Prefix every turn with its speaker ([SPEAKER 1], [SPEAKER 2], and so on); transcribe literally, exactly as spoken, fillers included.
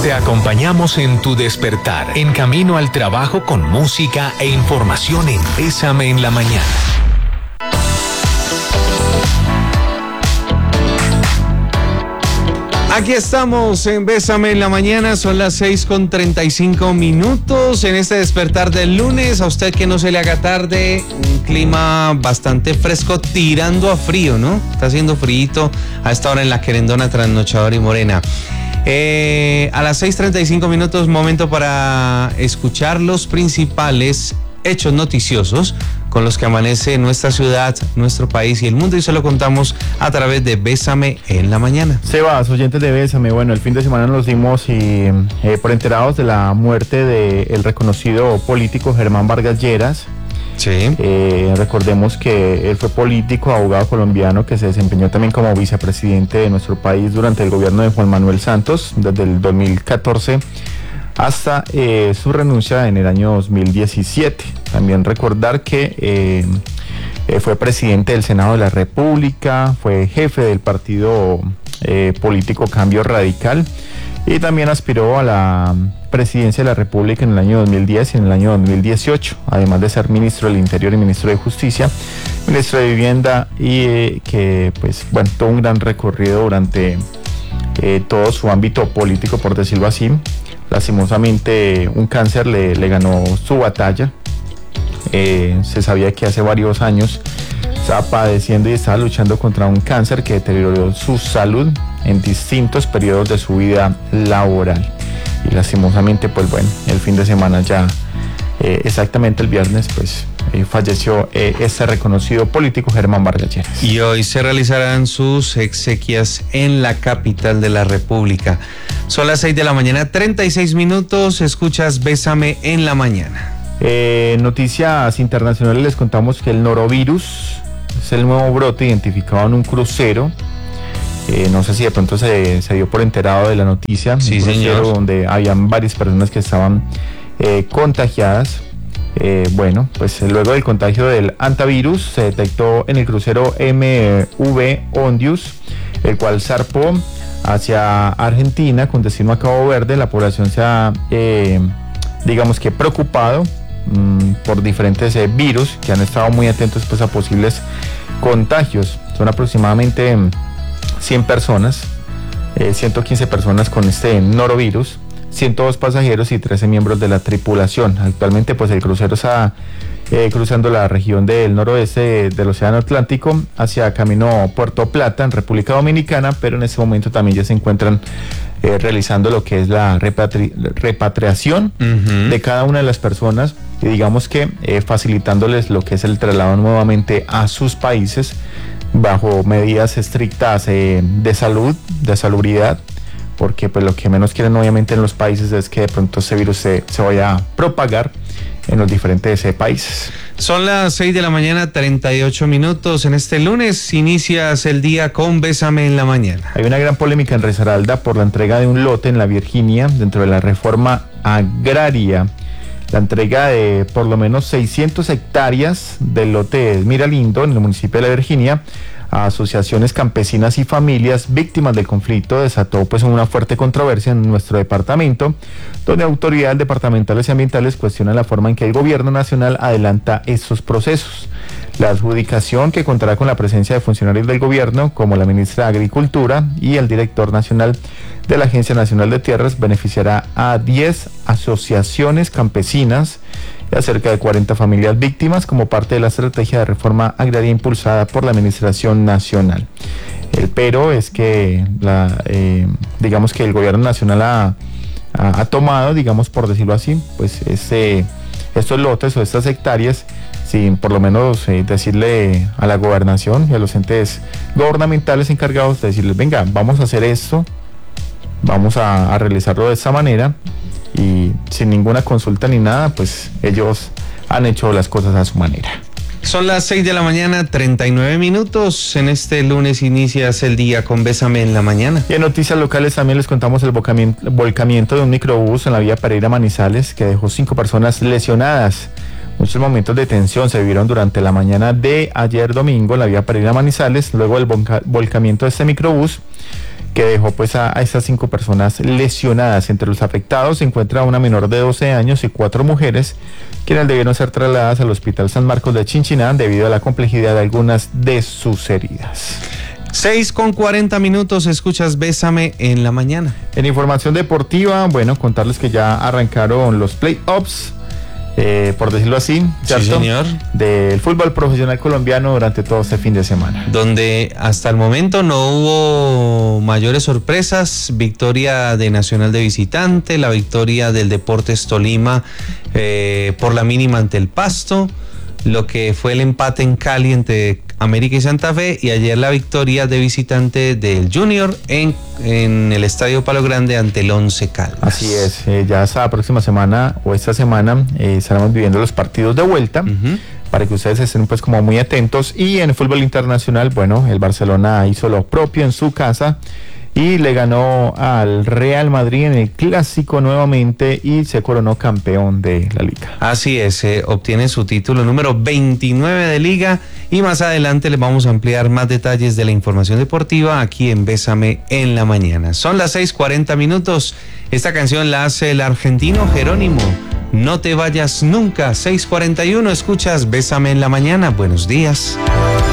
[SPEAKER 1] Te acompañamos en tu despertar, en camino al trabajo con música e información en Bésame en la Mañana.
[SPEAKER 2] Aquí estamos en Bésame en la Mañana, son las seis con treinta y cinco minutos en este despertar del lunes. A usted que no se le haga tarde, un clima bastante fresco tirando a frío, ¿no? Está haciendo frío a esta hora en la Querendona, Trasnochadora y Morena. Eh, a las seis treinta y cinco minutos, momento para escuchar los principales hechos noticiosos con los que amanece nuestra ciudad, nuestro país y el mundo, y se lo contamos a través de Bésame en la Mañana.
[SPEAKER 3] Sebas, oyentes de Bésame, bueno, el fin de semana nos dimos y, eh, por enterados de la muerte del reconocido político Germán Vargas Lleras.
[SPEAKER 2] Sí.
[SPEAKER 3] Eh, recordemos que él fue político, abogado colombiano que se desempeñó también como vicepresidente de nuestro país durante el gobierno de Juan Manuel Santos, desde el dos mil catorce hasta eh, su renuncia en el año dos mil diecisiete. También recordar que eh, eh, fue presidente del Senado de la República, fue jefe del partido eh, político Cambio Radical y también aspiró a la presidencia de la República en el año dos mil diez y en el año dos mil dieciocho, además de ser ministro del Interior y ministro de Justicia, ministro de Vivienda y eh, que pues bueno, tuvo un gran recorrido durante eh, todo su ámbito político, por decirlo así. Lastimosamente un cáncer le, le ganó su batalla. Eh, se sabía que hace varios años estaba padeciendo y estaba luchando contra un cáncer que deterioró su salud en distintos periodos de su vida laboral. Y lastimosamente, pues bueno, el fin de semana ya, eh, exactamente el viernes, pues eh, falleció eh, este reconocido político Germán Vargas Lleras.
[SPEAKER 2] Y hoy se realizarán sus exequias en la capital de la República. Son las seis de la mañana, treinta y seis minutos, escuchas Bésame en la Mañana.
[SPEAKER 3] Eh, noticias internacionales, les contamos que el norovirus es el nuevo brote identificado en un crucero. Eh, no sé si de pronto se, se dio por enterado de la noticia.
[SPEAKER 2] Sí,
[SPEAKER 3] un crucero
[SPEAKER 2] señor.
[SPEAKER 3] Donde habían varias personas que estaban eh, contagiadas. Eh, bueno, pues luego del contagio del antivirus se detectó en el crucero M V Ondius, el cual zarpó hacia Argentina con destino a Cabo Verde. La población se ha, eh, digamos que preocupado mmm, por diferentes eh, virus que han estado muy atentos pues a posibles contagios. Son aproximadamente cien personas, eh, ciento quince personas con este norovirus, ciento dos pasajeros y trece miembros de la tripulación. Actualmente pues el crucero está eh, cruzando la región del noroeste del Océano Atlántico hacia camino Puerto Plata en República Dominicana, pero en este momento también ya se encuentran eh, realizando lo que es la repatri- repatriación uh-huh. de cada una de las personas y digamos que eh, facilitándoles lo que es el traslado nuevamente a sus países bajo medidas estrictas eh, de salud, de salubridad, porque pues lo que menos quieren obviamente en los países es que de pronto ese virus se, se vaya a propagar en los diferentes eh, países.
[SPEAKER 2] Son las seis de la mañana, treinta y ocho minutos. En este lunes inicias el día con Bésame en la Mañana.
[SPEAKER 3] Hay una gran polémica en Risaralda por la entrega de un lote en la Virginia dentro de la reforma agraria. La entrega de por lo menos seiscientas hectáreas del lote de Miralindo en el municipio de la Virginia a asociaciones campesinas y familias víctimas del conflicto desató pues una fuerte controversia en nuestro departamento, donde autoridades departamentales y ambientales cuestionan la forma en que el gobierno nacional adelanta estos procesos. La adjudicación, que contará con la presencia de funcionarios del gobierno, como la ministra de Agricultura y el director nacional de la Agencia Nacional de Tierras, beneficiará a diez asociaciones campesinas y a cerca de cuarenta familias víctimas como parte de la estrategia de reforma agraria impulsada por la Administración Nacional. El pero es que, la, eh, digamos que el gobierno nacional ha, ha, ha tomado, digamos por decirlo así, pues este, estos lotes o estas hectáreas sin por lo menos eh, decirle a la gobernación y a los entes gubernamentales encargados de decirles, venga, vamos a hacer esto, vamos a, a realizarlo de esta manera, y sin ninguna consulta ni nada, pues ellos han hecho las cosas a su manera.
[SPEAKER 2] Son las seis de la mañana, treinta y nueve minutos. En este lunes inicias el día con Bésame en la Mañana.
[SPEAKER 3] Y en noticias locales también les contamos el volcamiento, volcamiento de un microbús en la vía Pereira Manizales que dejó cinco personas lesionadas. Muchos momentos de tensión se vivieron durante la mañana de ayer domingo en la vía Pereira Manizales, luego del volca- volcamiento de este microbús, que dejó pues a, a estas cinco personas lesionadas. Entre los afectados se encuentra una menor de doce años y cuatro mujeres, quienes debieron ser trasladadas al Hospital San Marcos de Chinchiná debido a la complejidad de algunas de sus heridas.
[SPEAKER 2] seis con cuarenta minutos, escuchas Bésame en la mañana.
[SPEAKER 3] En información deportiva, bueno, contarles que ya arrancaron los playoffs, eh, por decirlo así, ¿cierto?
[SPEAKER 2] Sí, señor.
[SPEAKER 3] Del fútbol profesional colombiano durante todo este fin de semana.
[SPEAKER 2] Donde hasta el momento no hubo mayores sorpresas. Victoria de Nacional de visitante, la victoria del Deportes Tolima eh, por la mínima ante el Pasto, lo que fue el empate en Cali entre América y Santa Fe, y ayer la victoria de visitante del Junior en, en el Estadio Palo Grande ante el Once Caldas.
[SPEAKER 3] Así es, eh, ya esta próxima semana o esta semana eh, estaremos viviendo los partidos de vuelta, uh-huh, para que ustedes estén pues como muy atentos. Y en el fútbol internacional, bueno, el Barcelona hizo lo propio en su casa y le ganó al Real Madrid en el Clásico nuevamente y se coronó campeón de la Liga.
[SPEAKER 2] Así es, eh, obtiene su título número veintinueve de Liga, y más adelante les vamos a ampliar más detalles de la información deportiva aquí en Bésame en la mañana. Son las seis cuarenta minutos, esta canción la hace el argentino Jerónimo, No te vayas nunca. Seis cuarenta y uno, escuchas Bésame en la mañana, buenos días.